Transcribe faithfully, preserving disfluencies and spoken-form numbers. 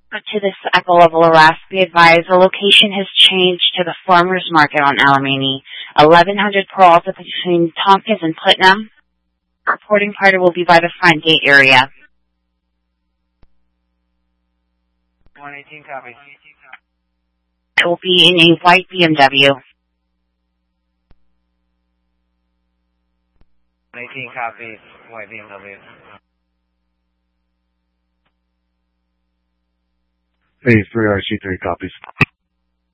To this Echo Level Arrest, be advised the location has changed to the Farmers Market on Alamany, eleven hundred Peralta between Tompkins and Putnam. Reporting party will be by the front gate area. one eighteen copy. It will be in a white B M W. one eighteen copy, white B M W. Hey, three R C three copies.